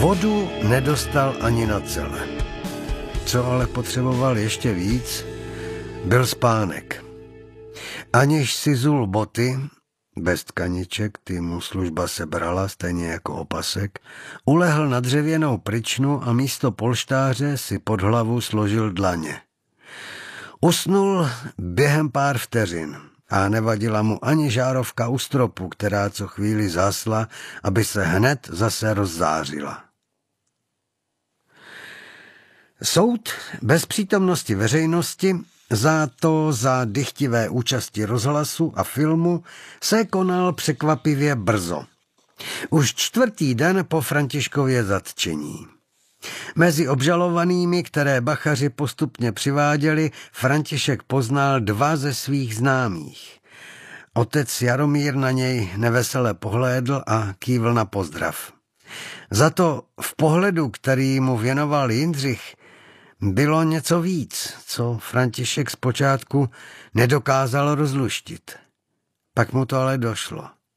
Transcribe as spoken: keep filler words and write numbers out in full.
Vodu nedostal ani na cele. Co ale potřeboval ještě víc, byl spánek. Aniž si zul boty, bez tkaniček, ty mu služba sebrala, stejně jako opasek, ulehl na dřevěnou pryčnu a místo polštáře si pod hlavu složil dlaně. Usnul během pár vteřin a nevadila mu ani žárovka u stropu, která co chvíli zásla, aby se hned zase rozzářila. Soud bez přítomnosti veřejnosti, za to za dychtivé účasti rozhlasu a filmu, se konal překvapivě brzo. Už čtvrtý den po Františkově zatčení. Mezi obžalovanými, které bachaři postupně přiváděli, František poznal dva ze svých známých. Otec Jaromír na něj nevesele pohlédl a kývl na pozdrav. Za to v pohledu, který mu věnoval Jindřich, bylo něco víc, co František zpočátku nedokázal rozluštit. Pak mu to ale došlo.